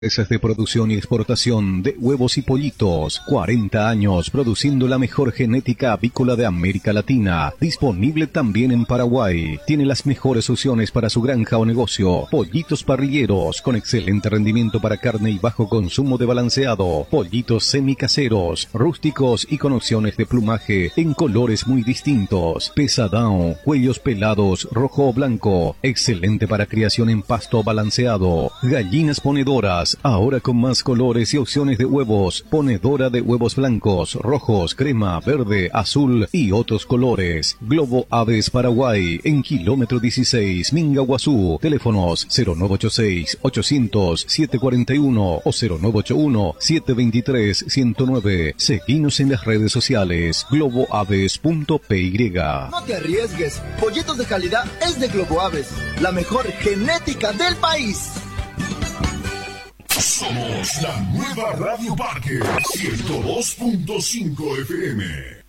Empresas de producción y exportación de huevos y pollitos. 40 años produciendo la mejor genética avícola de América Latina. Disponible también en Paraguay. Tiene las mejores opciones para su granja o negocio. Pollitos parrilleros con excelente rendimiento para carne y bajo consumo de balanceado. Pollitos semicaseros, rústicos y con opciones de plumaje en colores muy distintos. Pesadão, cuellos pelados, rojo o blanco. Excelente para criación en pasto balanceado. Gallinas ponedoras, ahora con más colores y opciones de huevos. Ponedora de huevos blancos, rojos, crema, verde, azul y otros colores. Globo Aves Paraguay, en kilómetro 16, Mingaguazú. Teléfonos 0986-800-741 o 0981-723-109. Seguinos en las redes sociales, globoaves.py. No te arriesgues, pollitos de calidad es de Globo Aves, la mejor genética del país. Somos la nueva Radio Parque 102.5 FM.